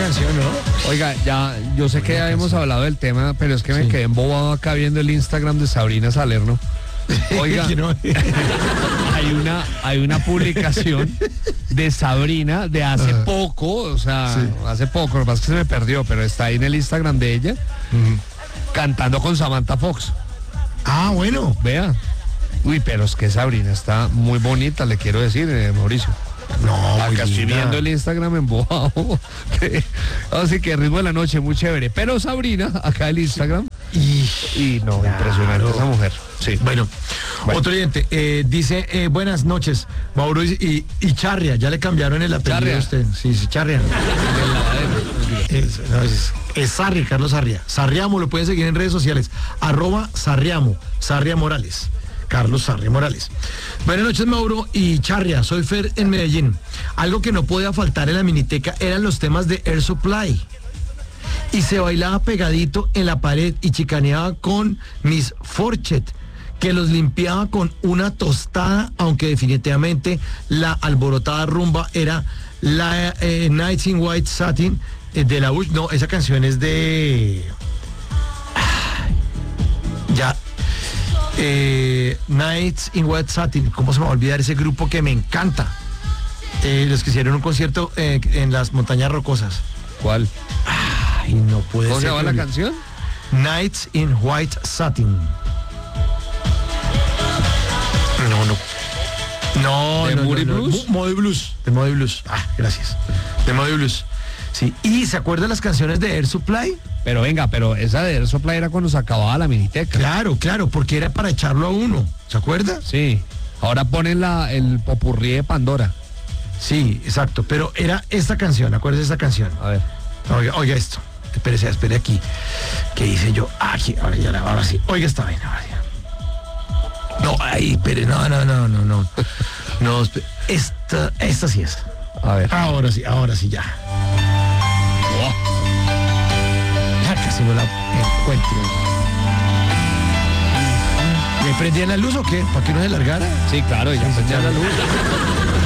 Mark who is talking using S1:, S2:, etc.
S1: canción, ¿no?
S2: Oiga, ya, yo sé que ya hemos hablado del tema, pero es que me quedé embobado acá viendo el Instagram de Sabrina Salerno. Oiga, hay una publicación de Sabrina de hace poco, o sea, hace poco, lo que pasa es que se me perdió, pero está ahí en el Instagram de ella, cantando con Samantha Fox.
S1: Ah, bueno.
S2: Vea. Uy, pero es que Sabrina está muy bonita, le quiero decir, Mauricio.
S1: No,
S2: acá estoy viendo el Instagram embobado. Así que ritmo de la noche, muy chévere. Pero Sabrina, acá el Instagram. Y no, claro. Impresionante esa mujer. Sí.
S1: Bueno. Otro oyente dice, buenas noches, Mauro y Charria, ya le cambiaron el apellido
S2: Charria.
S1: A usted. Sí, Charria. Es Sarria, Carlos Sarria. Sarriamo, lo pueden seguir en redes sociales. @Sarriamo, Sarria Morales. Carlos Sarria Morales. Buenas noches, Mauro y Charria, soy Fer en Medellín. Algo que no podía faltar en la miniteca eran los temas de Air Supply. Y se bailaba pegadito en la pared y chicaneaba con Miss Forchet, que los limpiaba con una tostada, aunque definitivamente la alborotada rumba era la Nights in White Satin de la Bush. No, esa canción es de... Nights in White Satin. ¿Cómo se me va a olvidar ese grupo que me encanta? Los que hicieron un concierto en las montañas rocosas.
S2: ¿Cuál?
S1: Ay, no puede ser.
S2: ¿Cómo se llama la canción?
S1: Nights in White Satin. No.
S2: ¿De Moody Blues?
S1: Moody Blues. De Moody Blues. Gracias. De Moody Blues. Sí. ¿Y se acuerdan las canciones de Air Supply?
S2: Pero venga, pero esa de Air Supply era cuando se acababa la miniteca.
S1: Claro, porque era para echarlo a uno. ¿Se acuerda?
S2: Sí. Ahora ponen el popurrí de Pandora.
S1: Sí, exacto. Pero era esta canción, acuérdese de esa canción.
S2: A ver.
S1: Oiga esto. Espere aquí. ¿Qué hice yo? Aquí, ahora sí. Oiga esta vaina, ahora sí. No, ahí, espere, no. No, esta sí es.
S2: A ver.
S1: Ahora sí, ya. Ya casi no la encuentro. ¿Me prendían la luz o qué? ¿Para que no se largara?
S2: Sí, claro, ya prendía la luz.